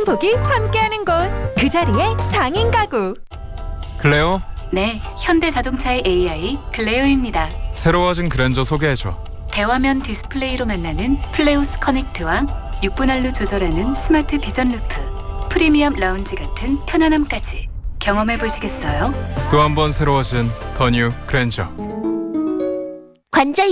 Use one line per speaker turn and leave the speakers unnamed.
행복이 함께하는 곳, 그 자리에 장인 가구.
클레오,
네, 현대자동차의 AI 클레오입니다.
새로워진 그랜저 소개해줘.
대화면 디스플레이로 만나는 플레오스 커넥트와 6분할로 조절하는 스마트 비전 루프, 프리미엄 라운지 같은 편안함까지 경험해 보시겠어요?
또 한 번 새로워진 더 뉴 그랜저.
관절